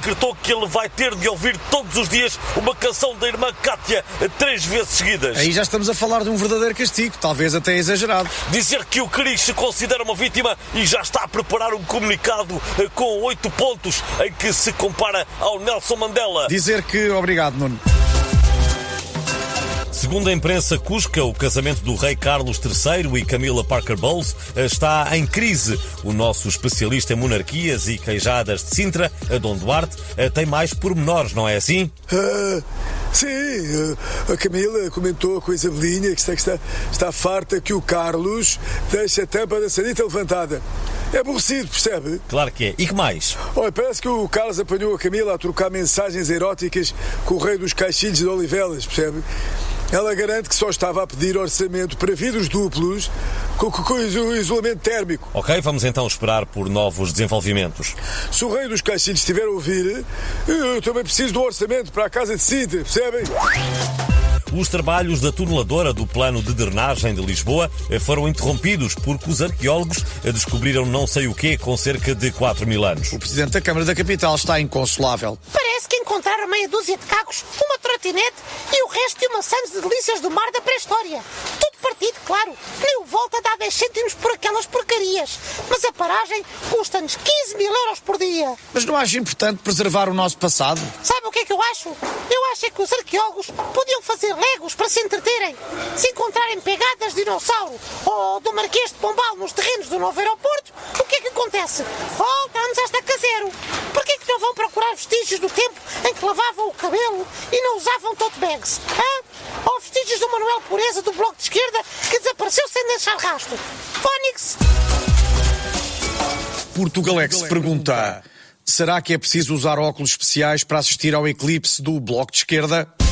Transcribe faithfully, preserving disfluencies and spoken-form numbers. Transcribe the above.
decretou que ele vai ter de ouvir todos os dias uma canção da irmã Kátia três vezes seguidas. Aí já estamos a falar de um verdadeiro castigo, talvez até exagerado. Dizer que o Cris se considera uma vítima e já está a preparar um comunicado com oito pontos em que se compara ao Nelson Mandela. Dizer que obrigado, Nuno. Segundo a imprensa cusca, o casamento do rei Carlos terceiro e Camila Parker Bowles está em crise. O nosso especialista em monarquias e queijadas de Sintra, Dom Duarte, tem mais pormenores, não é assim? Uh, sim, uh, a Camila comentou com a Isabelinha que está, que está, está farta que o Carlos deixe a tampa da sanita levantada. É aborrecido, percebe? Claro que é. E que mais? Olha, parece que o Carlos apanhou a Camila a trocar mensagens eróticas com o rei dos caixilhos de Olivelas, percebe? Ela garante que só estava a pedir orçamento para vidros duplos com, com, com isolamento térmico. Ok, vamos então esperar por novos desenvolvimentos. Se o rei dos caixilhos estiver a ouvir, eu também preciso do orçamento para a casa de Sintra, percebem? Os trabalhos da tuneladora do plano de drenagem de Lisboa foram interrompidos porque os arqueólogos descobriram não sei o quê com cerca de quatro mil anos. O presidente da Câmara da Capital está inconsolável. Parece que encontraram meia dúzia de cacos, uma trotinete e o resto de uma sandes de delícias do mar da pré-história. Tudo partido, claro. Nem o volta dá dez cêntimos por aquelas porcarias. Mas a paragem custa-nos quinze mil euros por dia. Mas não acho importante preservar o nosso passado? Sabe o que é que eu acho? Eu acho é que os arqueólogos podiam fazer legos para se entreterem. Se encontrarem pegadas de dinossauro ou do Marquês de Pombal nos terrenos do novo aeroporto, o que é que acontece? Voltamos a estaca zero. Porquê é que não vão procurar vestígios do tempo em que lavavam o cabelo e não usavam tote bags? Hã? Ou vestígios do Manuel Pureza do Bloco de Esquerda que desapareceu sem deixar rastro? Fónix! Portugalex pergunta: será que é preciso usar óculos especiais para assistir ao eclipse do Bloco de Esquerda?